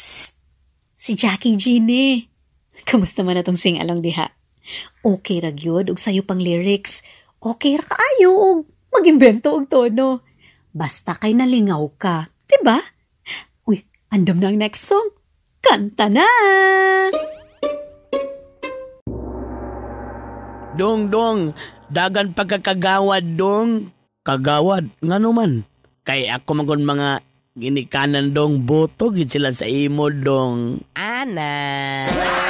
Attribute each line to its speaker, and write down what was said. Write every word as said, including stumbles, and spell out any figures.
Speaker 1: Si Jackie G ni. Kamusta man atong sing-along diha? Okay ra gyud og sayo pang lyrics. Okay ra kaayo og mag-imbento og tono. Basta kay nalingaw ka, diba? Uy, andam na ang next song. Kanta na!
Speaker 2: Dong, dong, dagan pagkakagawad, dong. Kagawad, nga naman. Kay ako magon mga ginikanan, dong, boto, gid sila sa imo, dong.
Speaker 3: Ana.